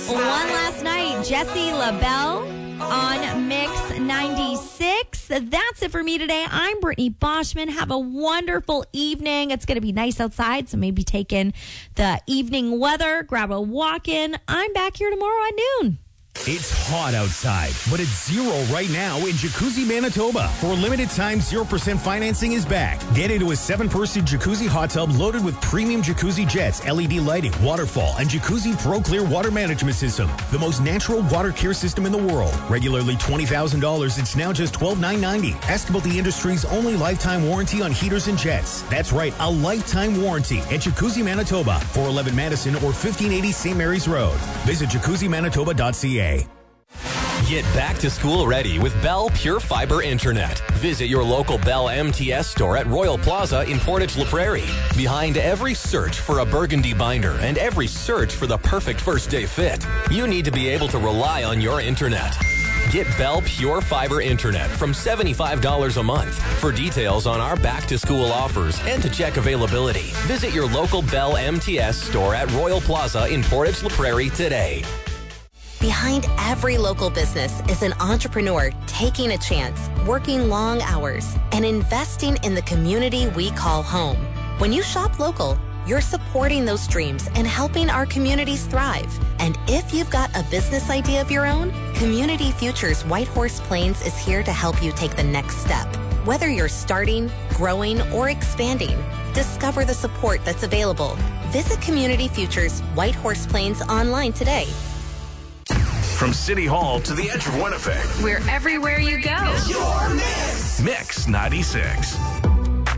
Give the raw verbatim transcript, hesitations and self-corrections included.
One last night, Jesse LaBelle on Mix ninety-six. That's it for me today. I'm Brittany Boschman. Have a wonderful evening. It's going to be nice outside, so maybe take in the evening weather, grab a walk in. I'm back here tomorrow at noon. It's hot outside, but it's zero right now in Jacuzzi, Manitoba. For a limited time, zero percent financing is back. Get into a seven-person jacuzzi hot tub loaded with premium jacuzzi jets, L E D lighting, waterfall, and Jacuzzi Pro Clear water management system. The most natural water care system in the world. Regularly twenty thousand dollars, it's now just twelve thousand nine hundred ninety dollars. Ask about the industry's only lifetime warranty on heaters and jets. That's right, a lifetime warranty at Jacuzzi, Manitoba, four eleven Madison or fifteen eighty Saint Mary's Road. Visit jacuzzi manitoba dot c a. Get back to school ready with Bell Pure Fiber Internet. Visit your local Bell M T S store at Royal Plaza in Portage La Prairie. Behind every search for a burgundy binder and every search for the perfect first day fit, you need to be able to rely on your internet. Get Bell Pure Fiber Internet from seventy-five dollars a month. For details on our back-to-school offers and to check availability, visit your local Bell M T S store at Royal Plaza in Portage La Prairie today. Behind every local business is an entrepreneur taking a chance, working long hours, and investing in the community we call home. When you shop local, you're supporting those dreams and helping our communities thrive. And if you've got a business idea of your own, Community Futures Whitehorse Plains is here to help you take the next step. Whether you're starting, growing, or expanding, discover the support that's available. Visit Community Futures Whitehorse Plains online today. From City Hall to the edge of Winnipeg. We're everywhere you go. Your Mix. Mix ninety-six.